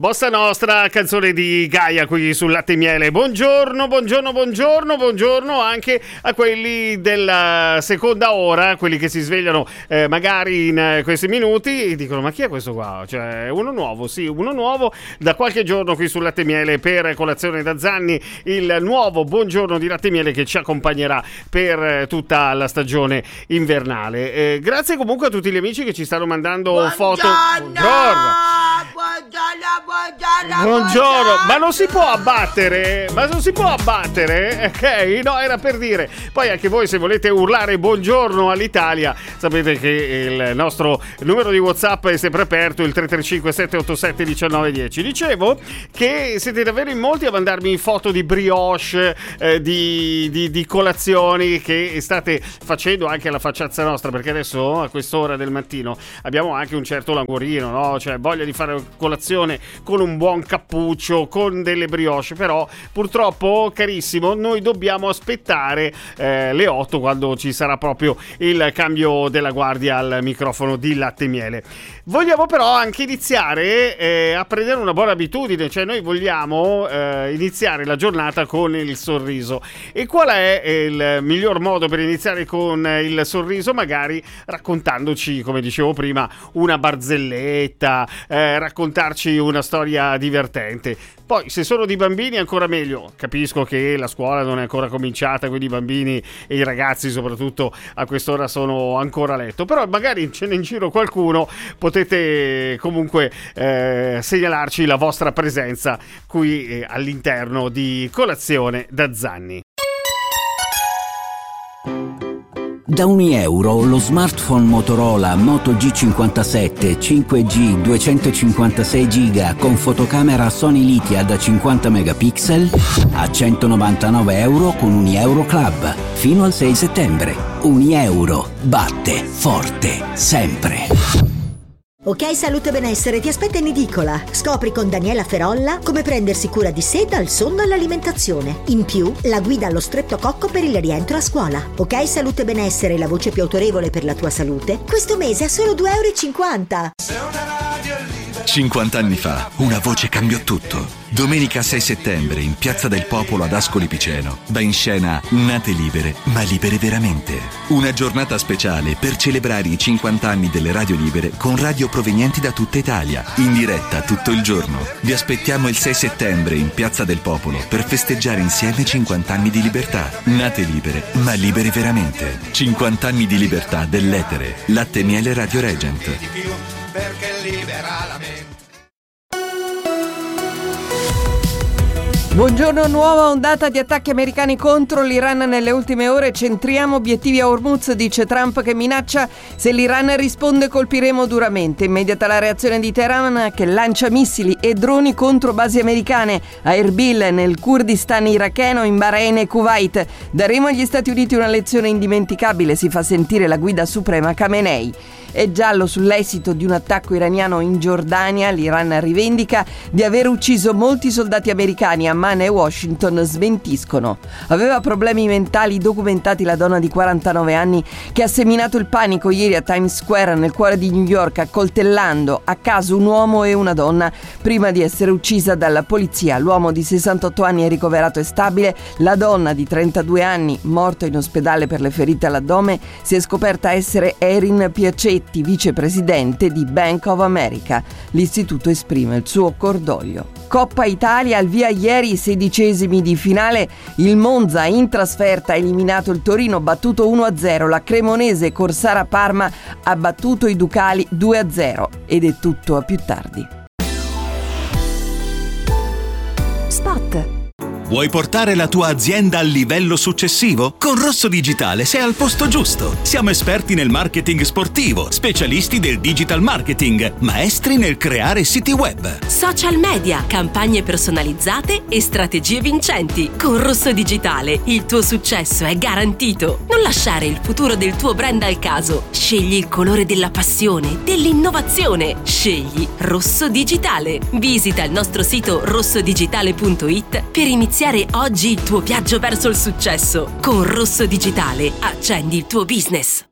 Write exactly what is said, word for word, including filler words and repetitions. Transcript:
Bossa Nostra, canzone di Gaia qui sul Latte e Miele. Buongiorno, buongiorno, buongiorno, buongiorno anche a quelli della seconda ora, quelli che si svegliano eh, magari in eh, questi minuti e dicono: ma chi è questo qua? Cioè, uno nuovo, sì, uno nuovo da qualche giorno qui sul Latte e Miele per Colazione da Zanni, il nuovo buongiorno di Latte e Miele che ci accompagnerà per eh, tutta la stagione invernale. Eh, grazie comunque a tutti gli amici che ci stanno mandando buongiorno, foto. Buongiorno. Buongiorno, buongiorno, Buongiorno, ma non si può abbattere, ma non si può abbattere, ok? No, era per dire. Poi anche voi, se volete urlare buongiorno all'Italia, sapete che il nostro numero di WhatsApp è sempre aperto, il tre tre cinque sette otto sette uno nove uno zero. Dicevo che siete davvero in molti a mandarmi foto di brioche, eh, di, di, di colazioni che state facendo anche alla facciazza nostra, perché adesso a quest'ora del mattino abbiamo anche un certo languorino, no? Cioè voglia di fare colazione con un buon cappuccio, con delle brioche, però purtroppo, carissimo, noi dobbiamo aspettare eh, le otto, quando ci sarà proprio il cambio della guardia al microfono di Latte e Miele. Vogliamo però anche iniziare eh, a prendere una buona abitudine, cioè noi vogliamo eh, iniziare la giornata con il sorriso. E qual è il miglior modo per iniziare con il sorriso? Magari raccontandoci, come dicevo prima, una barzelletta, eh, raccontarci una storia divertente. Poi se sono di bambini ancora meglio, capisco che la scuola non è ancora cominciata, quindi i bambini e i ragazzi soprattutto a quest'ora sono ancora a letto, però magari ce n'è in giro qualcuno, potete comunque eh, segnalarci la vostra presenza qui eh, all'interno di Colazione da Zanni. Da un euro lo smartphone Motorola Moto G cinquantasette cinque G duecentocinquantasei giga con fotocamera Sony Lithia da cinquanta megapixel a centonovantanove euro con Unieuro Club fino al sei settembre. Unieuro batte forte sempre. Ok Salute e Benessere ti aspetta in edicola. Scopri con Daniela Ferolla come prendersi cura di sé dal sonno all'alimentazione. In più, la guida allo streptococco per il rientro a scuola. Ok Salute e Benessere, la voce più autorevole per la tua salute, questo mese a solo due euro e cinquanta. cinquanta anni fa, una voce cambiò tutto. Domenica sei settembre, in Piazza del Popolo ad Ascoli Piceno, va in scena Nate Libere, ma libere veramente. Una giornata speciale per celebrare i cinquanta anni delle radio libere con radio provenienti da tutta Italia, in diretta tutto il giorno. Vi aspettiamo il sei settembre in Piazza del Popolo per festeggiare insieme cinquanta anni di libertà. Nate libere, ma libere veramente. cinquanta anni di libertà dell'etere. Latte e Miele Radio Regent. Perché libera la mente. Buongiorno, nuova ondata di attacchi americani contro l'Iran nelle ultime ore. Centriamo obiettivi a Hormuz, dice Trump, che minaccia se l'Iran risponde colpiremo duramente. Immediata la reazione di Teheran che lancia missili e droni contro basi americane a Erbil, nel Kurdistan iracheno, in Bahrain e Kuwait. Daremo agli Stati Uniti una lezione indimenticabile, si fa sentire la guida suprema Khamenei. È giallo sull'esito di un attacco iraniano in Giordania. L'Iran rivendica di aver ucciso molti soldati americani. Amman e Washington smentiscono. Aveva problemi mentali documentati la donna di quarantanove anni che ha seminato il panico ieri a Times Square nel cuore di New York, accoltellando a caso un uomo e una donna prima di essere uccisa dalla polizia. L'uomo di sessantotto anni è ricoverato e stabile. La donna di trentadue anni, morta in ospedale per le ferite all'addome, si è scoperta essere Erin Piacetti, vicepresidente di Bank of America. L'istituto esprime il suo cordoglio. Coppa Italia, al via ieri i sedicesimi di finale. Il Monza in trasferta ha eliminato il Torino, battuto uno a zero. La Cremonese Corsara Parma ha battuto i Ducali due a zero. Ed è tutto, a più tardi. Spot. Vuoi portare la tua azienda al livello successivo? Con Rosso Digitale sei al posto giusto. Siamo esperti nel marketing sportivo, specialisti del digital marketing, maestri nel creare siti web, social media, campagne personalizzate e strategie vincenti. Con Rosso Digitale il tuo successo è garantito. Non lasciare il futuro del tuo brand al caso. Scegli il colore della passione, dell'innovazione. Scegli Rosso Digitale. Visita il nostro sito rosso digitale punto it per iniziare oggi il tuo viaggio verso il successo. Con Rosso Digitale accendi il tuo business.